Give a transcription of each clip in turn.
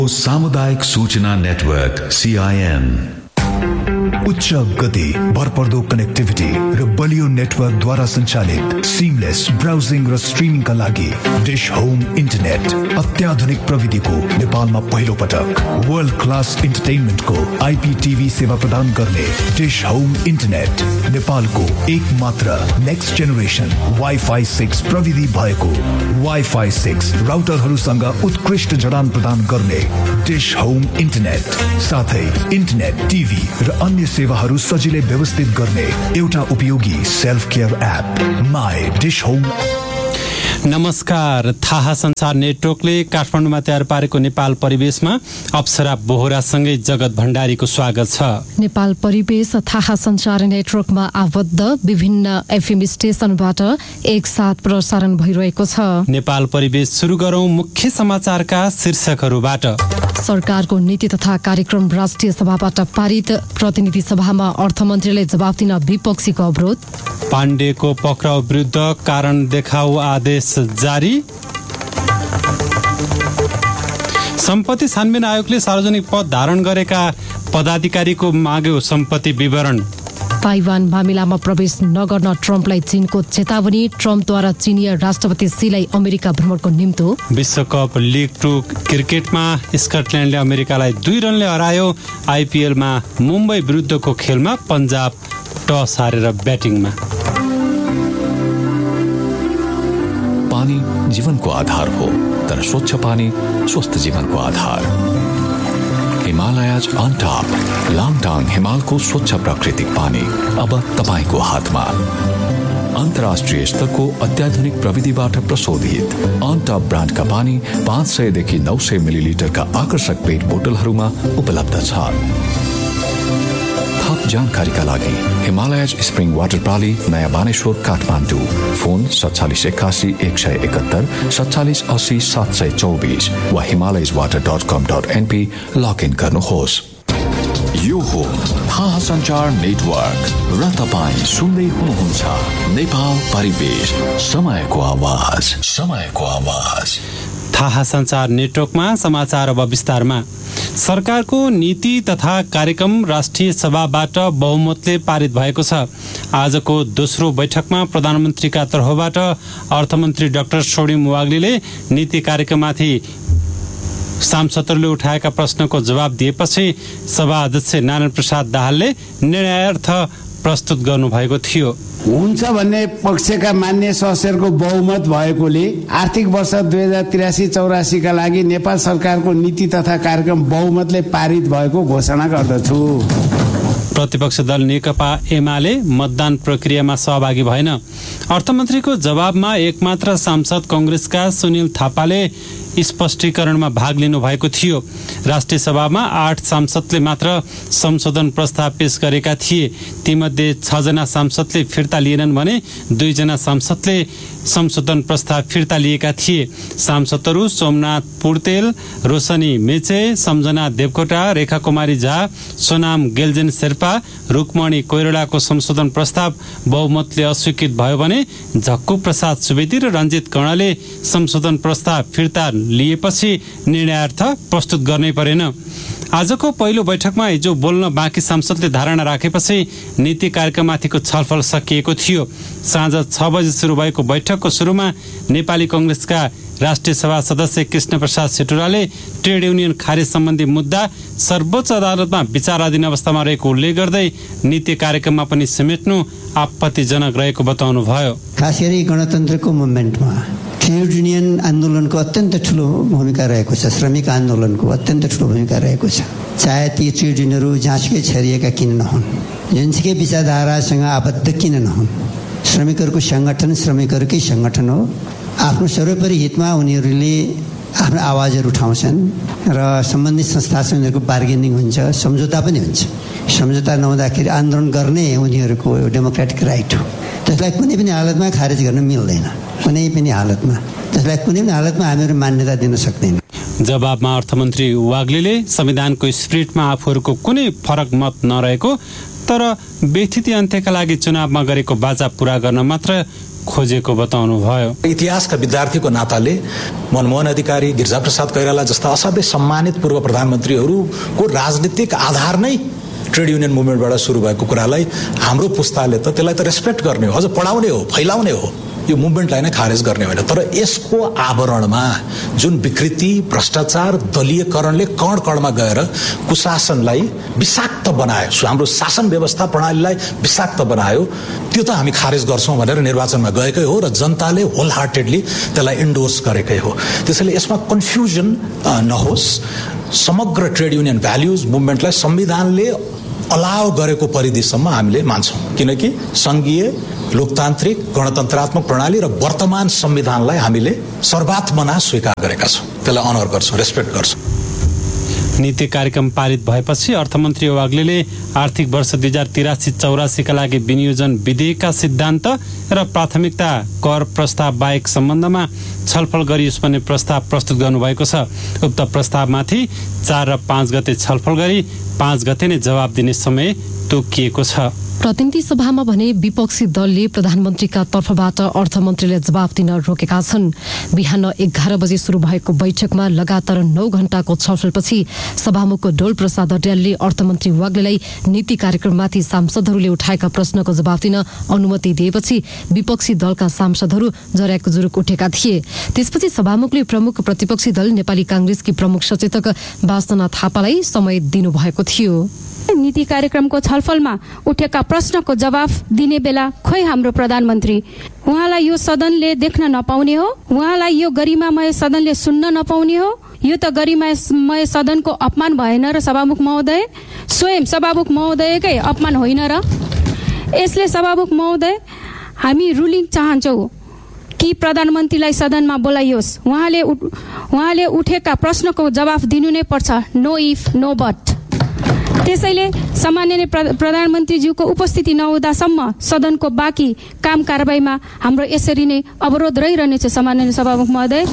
सामुदायिक सूचना network CIN उच्च गति, भरपर्दो कनेक्टिभिटी र बलियो नेटवर्कद्वारा सञ्चालित सिमलेस ब्राउजिङ र स्ट्रिमिङका लागि डिश होम इन्टरनेट अत्याधुनिक प्रविधिको नेपालमा पहिलो पटक वर्ल्ड क्लास इन्टरटेनमेन्टको IPTV सेवा प्रदान गर्ने डिश होम इन्टरनेट नेपालको एक मात्र नेक्स्ट जेनेरेसन वाइफाई 6 प्रविधि भएको वाइफाई 6 राउटरहरूसँग उत्कृष्ट जडान प्रदान गर्ने डिश होम इन्टरनेट साथै इन्टरनेट, टिभी र अन्य सेवाहरू सजिलै व्यवस्थित गर्ने एउटा उपयोगी self care app my dish home. नमस्कार, थाहा संचार नेटवर्कले काठमाडौँमा तयार पारेको नेपाल परिवेशमा अप्सरा बोहरासँगै जगत भण्डारीको स्वागत छ। नेपाल परिवेश थाहा संचार नेटवर्कमा आबद्ध विभिन्न FM स्टेशनबाट एकसाथ प्रसारण भइरहेको छ। नेपाल परिवेश सुरु गरौं मुख्य समाचारका शीर्षकहरूबाट। सरकारको नीति तथा कार्यक्रम राष्ट्रिय सभाबाट पारित, प्रतिनिधि सभामा अर्थमन्त्रीले जवाब दिन विपक्षीको अवरोध। पाण्डेको पक्राउ विरुद्ध कारण देखाऊ आदेश जारी। सम्पत्ति छानबिन आयोगले सार्वजनिक पद धारण गरेका पदाधिकारीको माग्यो सम्पत्ति विवरण। ताइवान मामिलामा प्रवेश नगर्न ट्रम्पलाई चीनको चेतावनी, ट्रम्पद्वारा चीनिया राष्ट्रपति सीलाई अमेरिका भ्रमणको निम्तो। विश्वकप लिग 2 क्रिकेटमा स्कटल्यान्डले अमेरिकालाई 2 रनले हरायो। IPLमा मुम्बई विरुद्धको खेलमा पन्जाब टस हारेर ब्याटिङमा। पानी जीवनको आधार हो, तर स्वच्छ पानी स्वस्थ जीवनको आधार। हिमालयज अन टप लाङटाङ हिमालको स्वच्छ प्राकृतिक पानी अब तपाईको हातमा। अन्तर्राष्ट्रिय स्तरको अत्याधुनिक प्रविधिबाट प्रशोधित अन टप ब्रान्डका पानी 500 देखि 900 मिलिलिटरका आकर्षक पेट बोतलहरूमा उपलब्ध छ। थप जानकारीका लागि हिमालयज स्प्रिङ वाटर प्रणाली, नयाँ बानेश्वर, काठमाडौँ। फोन 4781 171 4780 724 वा himalayaswater.com.np लगइन गर्नुहोस्। यो हो थाहा संचार नेटवर्क र तपाईँ सुन्दै हुनुहुन्छ नेपाल परिवेश, समयको आवाज, समयको आवाज। थाहा संचार नेटवर्कमा समाचार अब विस्तारमा। सरकारको नीति तथा कार्यक्रम राष्ट्रिय सभाबाट बहुमतले पारित भएको छ। आजको दोस्रो बैठकमा प्रधानमन्त्रीका तर्फबाट अर्थमन्त्री डाक्टर स्वर्णिम वाग्लेले नीति कार्यक्रममाथि सांसदहरूले उठाएका प्रश्नको जवाब दिएपछि सभा अध्यक्ष नारायण प्रसाद दाहालले निर्णयार्थ प्रस्तुत गर्नुभएको थियो। हुन्छ भन्ने पक्षका मान्य सदस्यहरूको बहुमत भएकोले आर्थिक वर्ष 2083-84 का लागि नेपाल सरकारको नीति तथा कार्यक्रम बहुमतले पारित भएको घोषणा गर्दछु। प्रतिपक्ष दल नेकपा एमाले मतदान प्रक्रियामा सहभागी भएन। अर्थमन्त्रीको जवाबमा एकमात्र सांसद कांग्रेसका सुनिल थापाले स्पष्टीकरणमा भाग लिनु भएको थियो। राष्ट्रिय सभामा 8 सांसदले मात्र संशोधन प्रस्ताव पेश गरेका थिए। तीमध्ये 6 जना सांसदले फिर्ता लिएनन् भने 2 जना सांसदले संशोधन प्रस्ताव फिर्ता लिएका थिए। सांसदहरू सोमनाथ पुर्तेल, रोशनी मेचे, सम्झना देवकोटा, रेखा कुमारी झा, सोनाम गेल्जेन शेर्पा, रुकमणि कोइरालाको संशोधन प्रस्ताव बहुमतले अस्वीकृत भयो भने झक्कु प्रसाद सुवेदी र रञ्जित कर्णले संशोधन प्रस्ताव फिर्ता लिएपछि निर्णयार्थ प्रस्तुत गर्नै परेन। आजको पहिलो बैठकमा हिजो बोल्न बाँकी सांसदले धारणा राखेपछि नीति कार्यक्रममाथिको छलफल सकिएको थियो। साँझ 6 बजे सुरु भएको बैठकको सुरुमा नेपाली कांग्रेसका राष्ट्रिय सभा सदस्य कृष्ण प्रसाद सेटुराले ट्रेड युनियन खारेज सम्बन्धी मुद्दा सर्वोच्च अदालतमा विचाराधीन अवस्थामा रहेको उल्लेख गर्दै नीति कार्यक्रममा पनि समेट्नु आपत्तिजनक रहेको बताउनुभयो। खास गरी गणतन्त्रको मुभमेन्टमा ट्रेड युनियन आन्दोलनको अत्यन्त ठुलो भूमिका रहेको छ। श्रमिक आन्दोलनको अत्यन्त ठुलो भूमिका रहेको छ। चाहे ती ट्रेड युनियनहरू जाँचकै छरिएका किन नहुन्, जुनसुकै विचारधारासँग आबद्ध किन नहुन्, श्रमिकहरूको सङ्गठन श्रमिकहरूकै सङ्गठन हो। आफ्नो सर्वोपरि हितमा उनीहरूले आफ्नो आवाजहरू उठाउँछन् र सम्बन्धित संस्थासँग उनीहरूको बार्गेनिङ हुन्छ, सम्झौता पनि हुन्छ। सम्झौता नहुँदाखेरि आन्दोलन गर्ने उनीहरूको डेमोक्रेटिक राइट हो। त्यसलाई कुनै पनि हालतमा खारेज गर्न मिल्दैन। कुनै पनि हालतमा त्यसलाई कुनै पनि हालतमा हामीहरू मान्यता दिन सक्दैन। जवाबमा अर्थमन्त्री वाग्लेले संविधानको स्पिरिटमा आफूहरूको कुनै फरक मत नरहेको, तर व्यथिति अन्त्यका लागि चुनावमा गरेको बाचा पूरा गर्न मात्र खोजेको बताउनुभयो। इतिहासका विद्यार्थीको नाताले मनमोहन अधिकारी, गिरिजाप्रसाद कोइराला जस्ता असाध्यै सम्मानित पूर्व प्रधानमन्त्रीहरूको राजनीतिक आधार नै ट्रेड युनियन मुभमेन्टबाट सुरु भएको कुरालाई हाम्रो पुस्ताले त त्यसलाई त रेस्पेक्ट गर्ने हो, अझ पढाउने हो, फैलाउने हो, यो मुभमेन्टलाई नै खारेज गर्ने होइन। तर यसको आवरणमा जुन विकृति, भ्रष्टाचार, दलीयकरणले कण कणमा गएर कुशासनलाई विषाक्त बनायो, हाम्रो शासन व्यवस्था प्रणालीलाई विषाक्त बनायो, त्यो त हामी खारेज गर्छौँ भनेर निर्वाचनमा गएकै हो र जनताले होल हार्टेडली त्यसलाई इन्डोर्स गरेकै हो। त्यसैले यसमा कन्फ्युजन नहोस्। समग्र ट्रेड युनियन भ्याल्युज मुभमेन्टलाई संविधानले अलाउ गरेको परिधिसम्म हामीले मान्छौँ, किनकि सङ्घीय लोकतान्त्रिक गणतन्त्रात्मक प्रणाली र वर्तमान संविधानलाई हामीले सर्वात्मना स्वीकार गरेका छौँ, त्यसलाई अनर गर्छौँ, रेस्पेक्ट गर्छौँ। नीति कार्यक्रम पारित भएपछि अर्थमन्त्री वाग्लेले आर्थिक वर्ष 2083-84 का लागि विनियोजन विधेयकका सिद्धान्त र प्राथमिकता कर प्रस्ताव बाहेक सम्बन्धमा छलफल गरियोस् भन्ने प्रस्ताव प्रस्तुत गर्नुभएको छ। उक्त प्रस्तावमाथि 4 र 5 गते छलफल गरी 5 गते नै जवाब दिने समय तोकिएको छ। प्रतिनिधि सभामा भने विपक्षी दलले प्रधानमन्त्रीका तर्फबाट अर्थमन्त्रीले जवाब दिन रोकेका छन्। बिहान 11 बजे सुरु भएको बैठकमा लगातार 9 घण्टाको छलफलपछि सभामुख डोल प्रसाद अर्यालले अर्थमन्त्री वाग्लेलाई नीति कार्यक्रममाथि सांसदहरूले उठाएका प्रश्नको जवाब दिन अनुमति दिएपछि विपक्षी दलका सांसदहरू जर्याको जुरुक उठेका थिए। त्यसपछि सभामुखले प्रमुख प्रतिपक्षी दल नेपाली कांग्रेसकी प्रमुख सचेतक वासना थापालाई समय दिनुभएको थियो। नीति कार्यक्रमको छलफलमा उठेका प्रश्नको जवाफ दिने बेला खोइ हाम्रो प्रधानमन्त्री, उहाँलाई यो सदनले देख्न नपाउने हो, उहाँलाई यो गरिमामय सदनले सुन्न नपाउने हो, यो त गरिमामय सदनको अपमान भएन र सभामुख महोदय, स्वयं सभामुख महोदयकै अपमान होइन र? यसले सभामुख महोदय, हामी रुलिङ चाहन्छौँ कि प्रधानमन्त्रीलाई सदनमा बोलाइयोस्, उहाँले उठेका प्रश्नको जवाफ दिनु नै पर्छ, नो इफ नो बट। त्यसैले सामान्य नै प्रधानमन्त्रीज्यूको उपस्थिति नहुँदासम्म सदनको बाँकी काम कारबाहीमा हाम्रो यसरी नै अवरोध रहिरहनेछ। सामान्य सभामुख महोदय।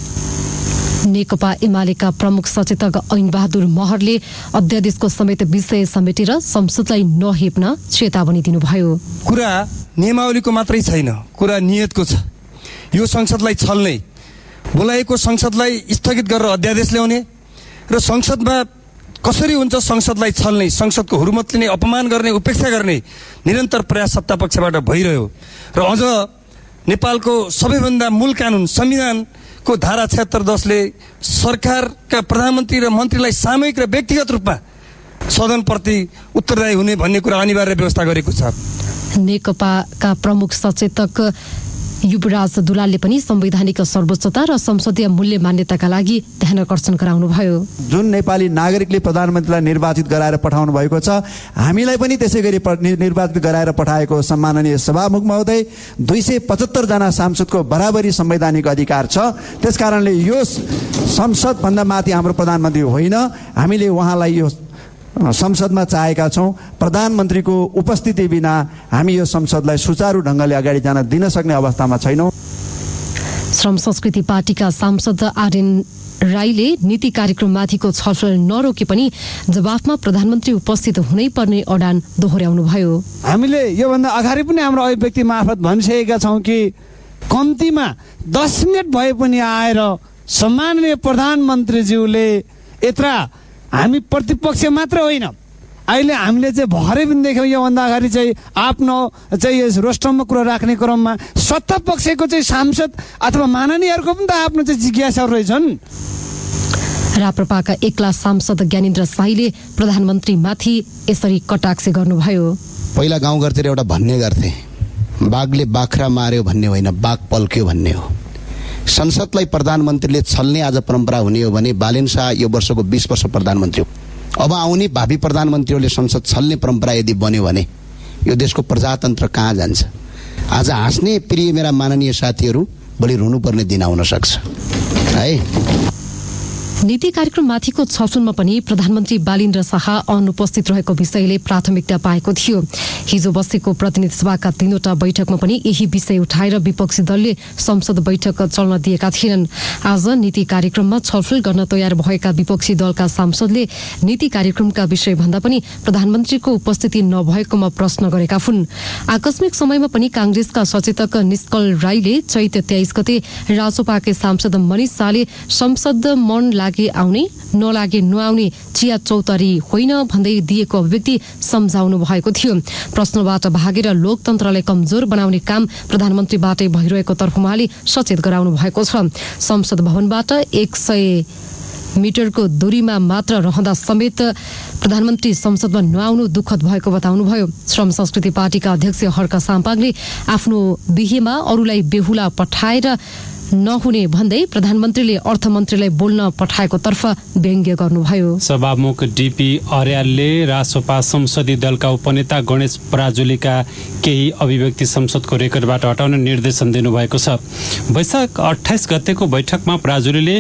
नेकपा एमालेका प्रमुख सचेतक ऐनबहादुर महरले अध्यादेशको समेत विषय समेटेर संसदलाई नहेप्न चेतावनी दिनुभयो। कुरा नियमावलीको मात्रै छैन, कुरा नियतको छ। यो संसदलाई छल्ने, बोलाएको संसदलाई स्थगित गरेर अध्यादेश ल्याउने र संसदमा कसरी हुन्छ संसदलाई छल्ने, संसदको हुर्मतले नै अपमान गर्ने, उपेक्षा गर्ने निरन्तर प्रयास सत्ता पक्षबाट भइरह्यो। र अझ नेपालको सबैभन्दा मूल कानुन संविधानको धारा 76(10) ले सरकारका प्रधानमन्त्री र मन्त्रीलाई सामूहिक र व्यक्तिगत रूपमा सदनप्रति उत्तरदायी हुने भन्ने कुरा अनिवार्य व्यवस्था गरेको छ। नेकपाका प्रमुख सचेतक युवराज दुलालले पनि संवैधानिक सर्वोच्चता र संसदीय मूल्य मान्यताका लागि ध्यान आकर्षण गराउनुभयो। जुन नेपाली नागरिकले प्रधानमन्त्रीलाई निर्वाचित गराएर पठाउनु भएको छ, हामीलाई पनि त्यसै गरी निर्वाचित गराएर पठाएको सम्माननीय सभामुख महोदय, 275 जना सांसदको बराबरी संवैधानिक अधिकार छ। त्यसकारणले यो संसद भन्दा माथि हाम्रो प्रधानमन्त्री होइन, हामीले उहाँलाई यो संसदमा चाहेका छौँ। प्रधानमन्त्रीको उपस्थिति बिना हामी यो संसदलाई सुचारू ढङ्गले अगाडि जान दिन सक्ने अवस्थामा छैनौँ। श्रम संस्कृति पार्टीका सांसद आरएन राईले नीति कार्यक्रममाथिको छलफल नरोके पनि जवाफमा प्रधानमन्त्री उपस्थित हुनै पर्ने अडान दोहोर्याउनुभयो। हामीले योभन्दा अगाडि पनि हाम्रो अभिव्यक्ति मार्फत भनिसकेका छौँ कि कम्तीमा 10 मिनट भए पनि आएर सम्माननीय प्रधानमन्त्रीज्यूले यत्रा, हामी प्रतिपक्ष मात्र होइन, अहिले हामीले चाहिँ भर्खरै पनि देख्यौँ योभन्दा अगाडि चाहिँ आफ्नो चाहिँ यस रोस्टममा कुरा राख्ने क्रममा सत्ता पक्षको चाहिँ सांसद अथवा माननीयहरूको पनि त आफ्नो चाहिँ जिज्ञासाहरू रहेछन्। राप्रपाका एक्ला सांसद ज्ञानेन्द्र शाहीले प्रधानमन्त्रीमाथि यसरी कटाक्ष गर्नुभयो। पहिला गाउँघरतिर एउटा भन्ने गर्थे, बाघले बाख्रा मार्यो भन्ने होइन, बाघ पल्क्यो भन्ने हो। संसदलाई प्रधानमन्त्रीले छल्ने आज परम्परा हुने हो भने बालेन शाह यो वर्षको 20 वर्ष प्रधानमन्त्री हो। अब आउने भावी प्रधानमन्त्रीहरूले संसद छल्ने परम्परा यदि बन्यो भने यो देशको प्रजातन्त्र कहाँ जान्छ? आज हाँस्ने प्रिय मेरा माननीय साथीहरू, भोलि रुनुपर्ने दिन आउन सक्छ है। नीति कार्यक्रममाथिको छलफलमा पनि प्रधानमन्त्री बालिन्द्र शाह अनुपस्थित रहेको विषयले प्राथमिकता पाएको थियो। हिजो बसेको प्रतिनिधि सभाका 3वटा बैठकमा पनि यही विषय उठाएर विपक्षी दलले संसद बैठक चल्न दिएका थिएनन्। आज नीति कार्यक्रममा छलफल गर्न तयार भएका विपक्षी दलका सांसदले नीति कार्यक्रमका विषय भन्दा पनि प्रधानमन्त्रीको उपस्थिति नभएकोमा प्रश्न गरेका हुन्। आकस्मिक समयमा पनि कांग्रेसका सचेतक निष्कल राईले चैत 23 गते राजोपाकै सांसद मनिष शाहले संसद मन लागे आउने नलागे नआउने चिया चौतारी होइन भन्दै दिएको अभिव्यक्ति सम्झाउनु भएको थियो। प्रश्नबाट भागेर लोकतन्त्रलाई कमजोर बनाउने काम प्रधानमन्त्रीबाटै भइरहेको तर्फ उहाँले सचेत गराउनु भएको छ। संसद भवनबाट 100 मिटरको दूरीमा मात्र रहँदा समेत प्रधानमन्त्री संसदमा नआउनु दुःखद भएको बताउनुभयो। श्रम संस्कृति पार्टीका अध्यक्ष हर्क साम्पाङले आफ्नो बिहेमा अरूलाई बेहुला पठाएर नहुने भन्दै प्रधानमन्त्रीले अर्थमन्त्रीलाई बोल्न पठाएको तर्फ व्यङ्ग्य गर्नुभयो। सभामुख डीपी अर्यालले रासोपा संसदीय दलका उपनेता गणेश पराजुलीका केही अभिव्यक्ति संसदको रेकर्डबाट हटाउन निर्देशन दिनुभएको छ। वैशाख 28 गतेको बैठकमा पराजुलीले